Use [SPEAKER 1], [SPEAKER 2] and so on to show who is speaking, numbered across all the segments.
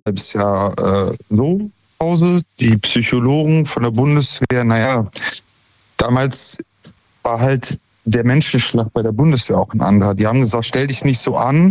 [SPEAKER 1] halbes Jahr so Pause. Die Psychologen von der Bundeswehr, damals war halt der Menschenschlag bei der Bundeswehr auch ein anderer. Die haben gesagt, stell dich nicht so an,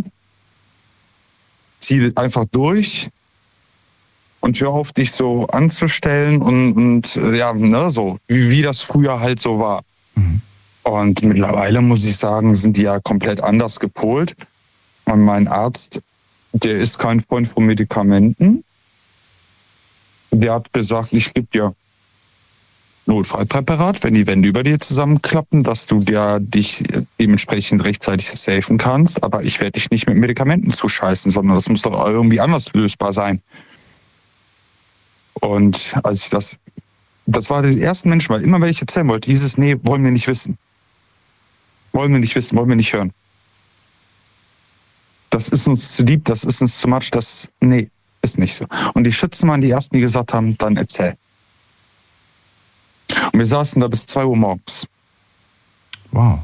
[SPEAKER 1] zieh einfach durch und hör auf, dich so anzustellen und so, wie das früher halt so war.
[SPEAKER 2] Mhm.
[SPEAKER 1] Und mittlerweile, muss ich sagen, sind die ja komplett anders gepolt. Und mein Arzt, der ist kein Freund von Medikamenten. Der hat gesagt, ich gebe dir Notfallpräparat, wenn die Wände über dir zusammenklappen, dass du dich dementsprechend rechtzeitig safen kannst. Aber ich werde dich nicht mit Medikamenten zuscheißen, sondern das muss doch irgendwie anders lösbar sein. Und als ich das war der erste Mensch, weil immer wenn ich erzählen wollte, nee, wollen wir nicht wissen. Wollen wir nicht wissen, wollen wir nicht hören. Das ist uns zu deep, das ist uns zu much, nee, ist nicht so. Und die Schützen waren die Ersten, die gesagt haben, dann erzähl. Und wir saßen da bis 2 Uhr morgens.
[SPEAKER 2] Wow.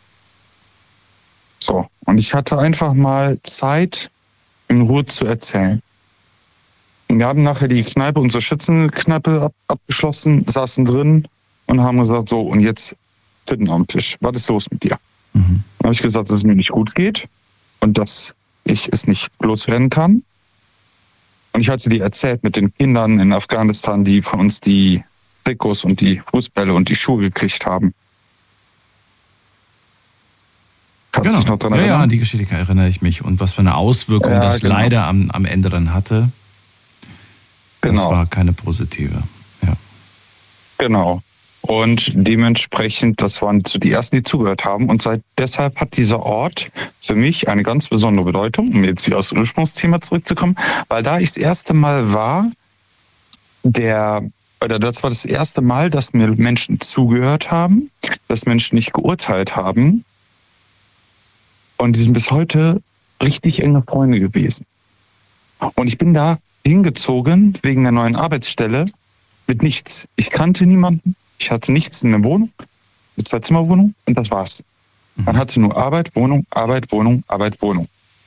[SPEAKER 1] So, und ich hatte einfach mal Zeit, in Ruhe zu erzählen. Und wir haben nachher die Kneipe, unsere Schützenkneipe abgeschlossen, saßen drin und haben gesagt, so, und jetzt Titten am Tisch. Was ist los mit dir?
[SPEAKER 2] Mhm.
[SPEAKER 1] Dann habe ich gesagt, dass es mir nicht gut geht und dass ich es nicht loswerden kann. Und ich hatte dir erzählt mit den Kindern in Afghanistan, die von uns die Trikots und die Fußbälle und die Schuhe gekriegt haben. Kannst du dich noch dran erinnern?
[SPEAKER 2] Ja, an die Geschichte erinnere ich mich. Und was für eine Auswirkung das leider am Ende dann hatte. Das war keine positive. Ja.
[SPEAKER 1] Genau. Und dementsprechend, das waren so die Ersten, die zugehört haben. Und deshalb hat dieser Ort für mich eine ganz besondere Bedeutung, um jetzt wieder aufs Ursprungsthema zurückzukommen, weil da ich das erste Mal war, das war das erste Mal, dass mir Menschen zugehört haben, dass Menschen nicht geurteilt haben. Und die sind bis heute richtig enge Freunde gewesen. Und ich bin da hingezogen wegen der neuen Arbeitsstelle mit nichts. Ich kannte niemanden, ich hatte nichts in der Wohnung, eine 2-Zimmer-Wohnung und das war's. Man hatte nur Arbeit, Wohnung, Arbeit, Wohnung, Arbeit, Wohnung.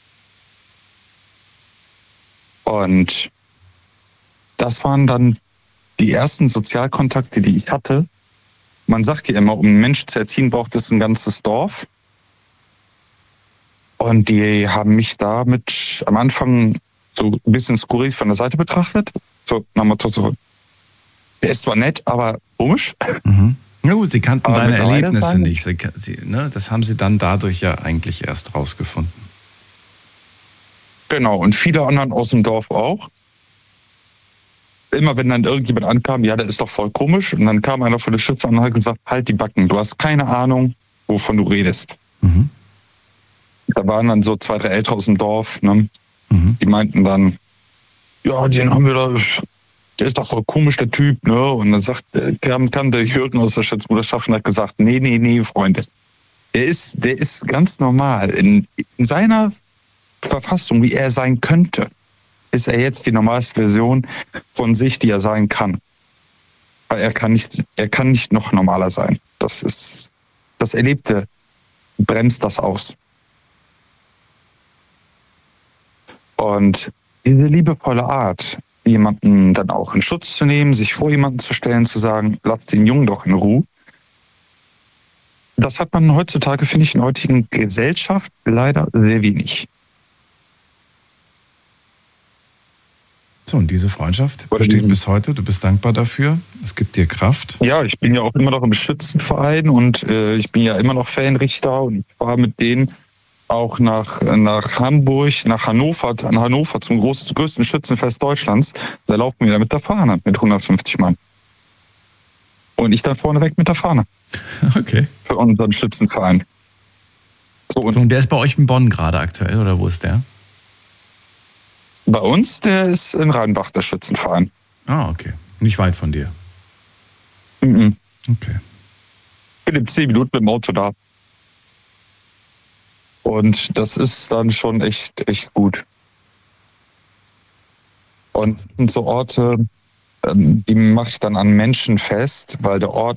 [SPEAKER 1] Und das waren dann die ersten Sozialkontakte, die ich hatte. Man sagt ja immer, um einen Menschen zu erziehen, braucht es ein ganzes Dorf. Und die haben mich damit am Anfang so ein bisschen skurril von der Seite betrachtet. So, der ist zwar nett, aber komisch.
[SPEAKER 2] Mhm. Na gut, sie kannten deine Erlebnisse nicht. Das haben sie dann dadurch ja eigentlich erst rausgefunden.
[SPEAKER 1] Genau, und viele anderen aus dem Dorf auch. Immer wenn dann irgendjemand ankam, ja, der ist doch voll komisch. Und dann kam einer von den Schützern und hat gesagt, halt die Backen, du hast keine Ahnung, wovon du redest.
[SPEAKER 2] Mhm.
[SPEAKER 1] Da waren dann so 2, 3 Ältere aus dem Dorf, ne?
[SPEAKER 2] Mhm.
[SPEAKER 1] Die meinten dann, ja, den haben wir da, der ist doch voll komisch, der Typ, ne? Und dann kam der Jürgen aus der Schutzbruderschaft und hat gesagt, nee, Freunde. Der ist ganz normal. In seiner Verfassung, wie er sein könnte, ist er jetzt die normalste Version von sich, die er sein kann. Weil er kann nicht noch normaler sein. Das Erlebte bremst das aus. Und diese liebevolle Art, jemanden dann auch in Schutz zu nehmen, sich vor jemanden zu stellen, zu sagen, lass den Jungen doch in Ruhe. Das hat man heutzutage, finde ich, in der heutigen Gesellschaft leider sehr wenig.
[SPEAKER 2] So, und diese Freundschaft besteht bis heute. Du bist dankbar dafür. Es gibt dir Kraft.
[SPEAKER 1] Ja, ich bin ja auch immer noch im Schützenverein und ich bin ja immer noch Fanrichter und ich war mit denen auch nach Hamburg, nach Hannover zum größten Schützenfest Deutschlands. Da laufen wir da mit der Fahne mit 150 Mann. Und ich dann vorneweg mit der Fahne.
[SPEAKER 2] Okay.
[SPEAKER 1] Für unseren Schützenverein.
[SPEAKER 2] Und der ist bei euch in Bonn gerade aktuell, oder wo ist der?
[SPEAKER 1] Bei uns, der ist in Rheinbach, der Schützenverein.
[SPEAKER 2] Ah, okay. Nicht weit von dir.
[SPEAKER 1] Mhm.
[SPEAKER 2] Okay.
[SPEAKER 1] Ich bin in 10 Minuten mit dem Auto da. Und das ist dann schon echt gut. Und so Orte, die mache ich dann an Menschen fest, weil der Ort